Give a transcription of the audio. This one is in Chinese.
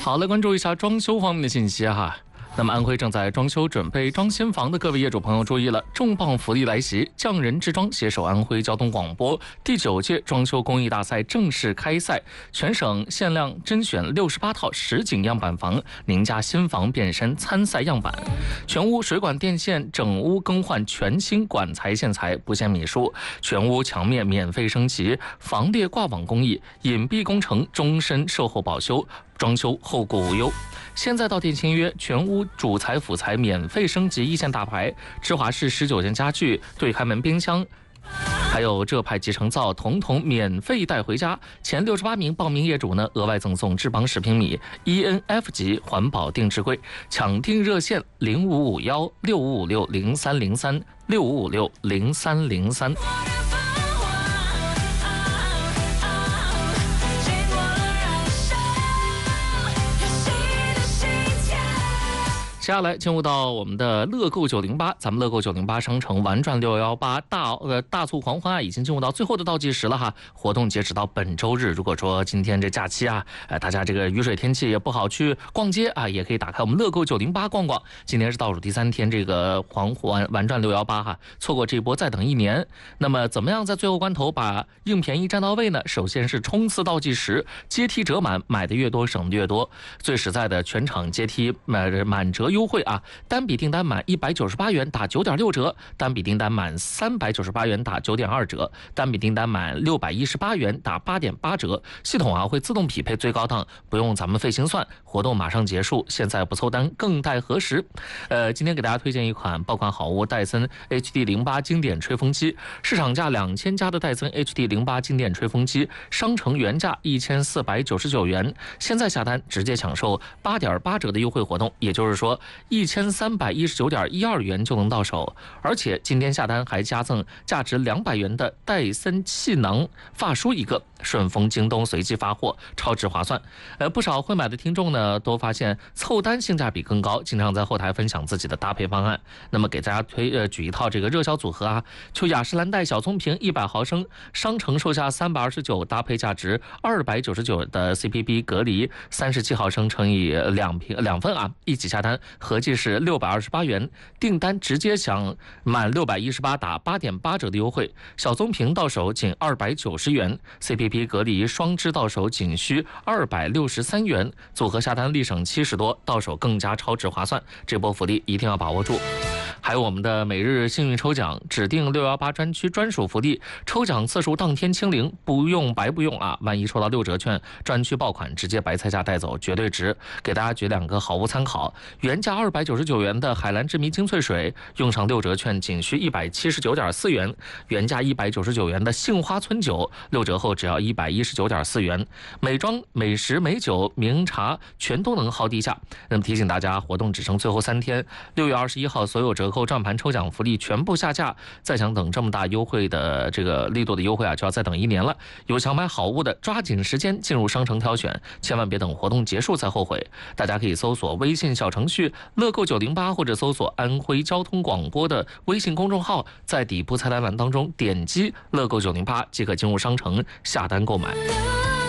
好，来关注一下装修方面的信息哈。那么安徽正在装修准备装新房的各位业主朋友注意了，重磅福利来袭！匠人之装携手安徽交通广播第9届装修工艺大赛正式开赛，全省限量甄选68套实景样板房，您家新房变身参赛样板。全屋水管电线整屋更换全新管材线材，不限米数，全屋墙面免费升级，防裂挂网工艺，隐蔽工程，终身售后保修，装修后顾无忧。现在到店签约，全屋主材辅材免费升级一线大牌，芝华士19件家具、对开门冰箱，还有浙派集成灶，统统免费带回家。前68名报名业主呢，额外赠送智邦10平米 ENF 级环保定制柜。抢订热线05516556030365560303。接下来进入到我们的乐购908，咱们乐购908商城玩转618大促狂欢啊，已经进入到最后的倒计时了哈。活动截止到本周日，如果说今天这假期啊，大家这个雨水天气也不好去逛街啊，也可以打开我们乐购908逛逛。今天是倒数第3天，这个玩转618哈，错过这一波再等1年。那么怎么样在最后关头把硬便宜占到位呢？首先是冲刺倒计时，阶梯折满，买的越多省的越多。最实在的全场阶梯满折优惠啊！单笔订单满198元打9.6折，单笔订单满398元打9.2折，单笔订单满618元打8.8折。系统啊会自动匹配最高档，不用咱们费心算。活动马上结束，现在不凑单更待何时？今天给大家推荐一款爆款好物，戴森 HD08 经典吹风机，市场价2000加的戴森 HD08 经典吹风机，商城原价1499元，现在下单直接享受8.8折的优惠活动，也就是说1319.12元就能到手，而且今天下单还加赠价值200元的戴森气囊发梳一个，顺丰、京东随机发货，超值划算。不少会买的听众呢，都发现凑单性价比更高，经常在后台分享自己的搭配方案。那么给大家举一套这个热销组合啊，就雅诗兰黛小棕瓶100毫升，商城售价329，搭配价值299的 CPB 隔离37毫升乘以2份啊，一起下单合计是628元，订单直接享满618打8.8折的优惠，小棕瓶到手仅290元 ，CPP 隔离双支到手仅需263元，组合下单立省70多，到手更加超值划算，这波福利一定要把握住。还有我们的每日幸运抽奖，指定618专区专属福利，抽奖次数当天清零，不用白不用啊！万一抽到6折券，专区爆款直接白菜价带走，绝对值。给大家举2个好物参考：原价299元的海蓝之谜精粹水，用上6折券仅需179.4元；原价199元的杏花村酒，6折后只要119.4元。美妆、美食、美酒、名茶全都能薅低价。那么提醒大家，活动只剩最后3天，6月21号所有折扣转盘抽奖福利全部下架，再想等这么大优惠的这个力度的优惠啊，就要再等1年了。有想买好物的，抓紧时间进入商城挑选，千万别等活动结束才后悔。大家可以搜索微信小程序乐购908，或者搜索安徽交通广播的微信公众号，在底部菜单栏当中点击乐购908即可进入商城下单购买。